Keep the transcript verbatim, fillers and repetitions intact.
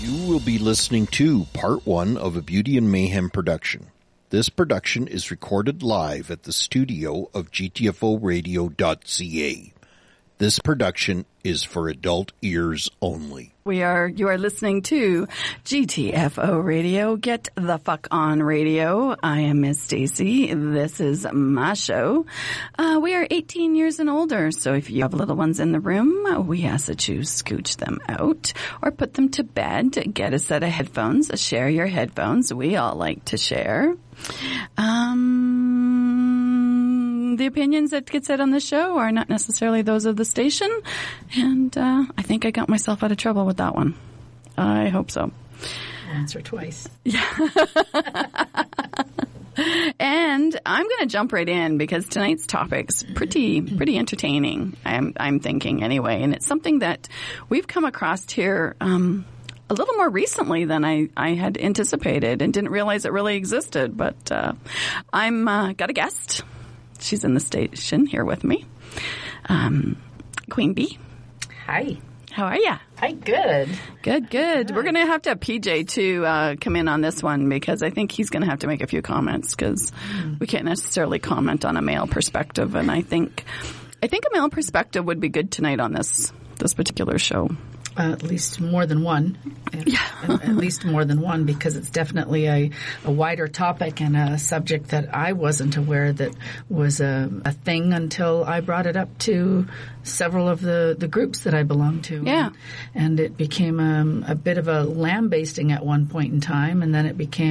You will be listening to part one of a Beauty and Mayhem production. This production is recorded live at the studio of G T F O radio dot C A. This production is for adult ears only. We are, you are listening to G T F O Radio, Get the Fuck On Radio. I am Miss Stacy. This is my show. Uh, we are eighteen years and older, so if you have little ones in the room, we ask that you scooch them out or put them to bed. Get a set of headphones. Share your headphones. We all like to share. Um, the opinions that get said on the show are not necessarily those of the station, and uh, I think I got myself out of trouble with that one. I hope so. Once or twice. Yeah. And I'm going to jump right in because tonight's topic's pretty pretty entertaining. I'm I'm thinking anyway, and it's something that we've come across here um, a little more recently than I, I had anticipated and didn't realize it really existed. But uh, I'm uh, got a guest. She's in the station here with me, um, Queen Bee. Hi. How are ya? Hi, good. Good, good. Hi. We're going to have to have P J, too, uh, come in on this one because I think he's going to have to make a few comments because mm. we can't necessarily comment on a male perspective. And I think I think a male perspective would be good tonight on this this particular show. Uh, at least more than one. Yeah. at, at least more than one because it's definitely a, a wider topic and a subject that I wasn't aware that was a, a thing until I brought it up to several of the, the groups that I belong to. Yeah. And, and it became um, a bit of a lambasting at one point in time, and then it became